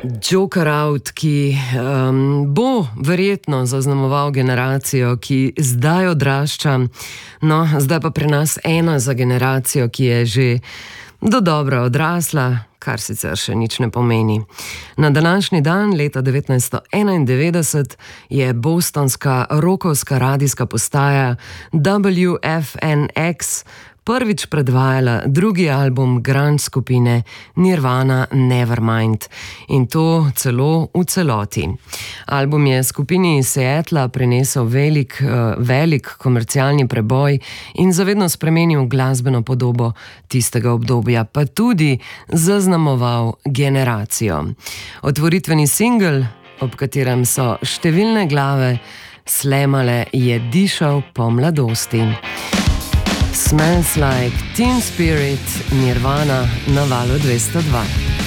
Joker Out, ki bo verjetno zaznamoval generacijo, ki zdaj odrašča, no, zdaj pa pri nas ena za generacijo, ki je že dodobra odrasla, kar sicer še nič ne pomeni. Na današnji dan, leta 1991, je bostonska rockovska radijska postaja WFNX prvič predvajala drugi album grunge skupine Nirvana Nevermind, in to celo v celoti. Album je skupini iz Seattla prinesel velik komercialni preboj in zavedno spremenil glasbeno podobo tistega obdobja, pa tudi zaznamoval generacijo. Otvoritveni singel, ob katerem so številne glave slemale, je dišal po mladosti. Smells Like Teen Spirit, Nirvana na Valu 202.